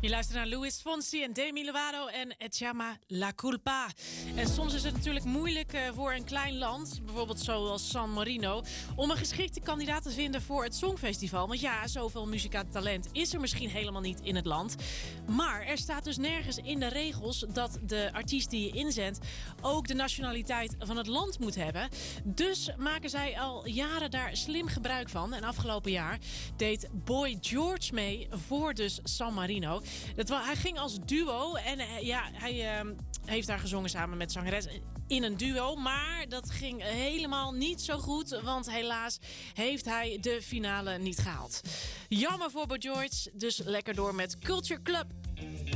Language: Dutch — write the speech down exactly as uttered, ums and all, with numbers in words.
Je luistert naar Luis Fonsi en Demi Lovato en Echama La Culpa. En soms is het natuurlijk moeilijk voor een klein land, bijvoorbeeld zoals San Marino, om een geschikte kandidaat te vinden voor het Songfestival. Want ja, zoveel muzikaal talent is er misschien helemaal niet in het land. Maar er staat dus nergens in de regels dat de artiest die je inzendt ook de nationaliteit van het land moet hebben. Dus maken zij al jaren daar slim gebruik van. En afgelopen jaar deed Boy George mee voor dus San Marino. Dat, hij ging als duo en uh, ja, hij uh, heeft daar gezongen samen met zangeres in een duo. Maar dat ging helemaal niet zo goed, want helaas heeft hij de finale niet gehaald. Jammer voor Boy George, dus lekker door met Culture Club.